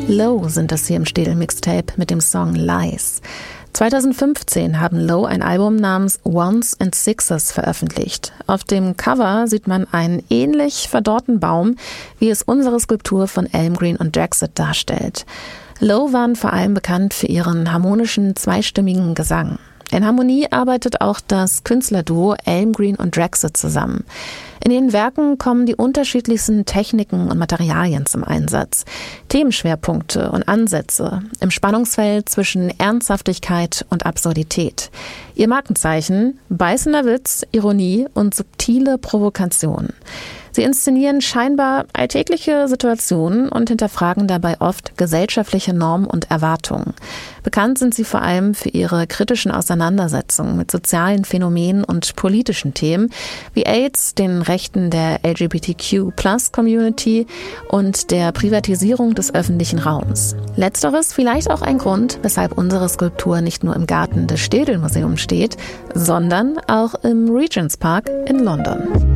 Low sind das hier im Städel-Mixtape mit dem Song Lies. 2015 haben Low ein Album namens Ones and Sixes veröffentlicht. Auf dem Cover sieht man einen ähnlich verdorrten Baum, wie es unsere Skulptur von Elm Green und Draxit darstellt. Low waren vor allem bekannt für ihren harmonischen, zweistimmigen Gesang. In Harmonie arbeitet auch das Künstlerduo Elm Green und Draxit zusammen. In ihren Werken kommen die unterschiedlichsten Techniken und Materialien zum Einsatz. Themenschwerpunkte und Ansätze im Spannungsfeld zwischen Ernsthaftigkeit und Absurdität. Ihr Markenzeichen: beißender Witz, Ironie und subtile Provokation. Sie inszenieren scheinbar alltägliche Situationen und hinterfragen dabei oft gesellschaftliche Normen und Erwartungen. Bekannt sind sie vor allem für ihre kritischen Auseinandersetzungen mit sozialen Phänomenen und politischen Themen wie AIDS, den Rechten der LGBTQ+-Community und der Privatisierung des öffentlichen Raums. Letzteres vielleicht auch ein Grund, weshalb unsere Skulptur nicht nur im Garten des Städel-Museums steht, sondern auch im Regent's Park in London.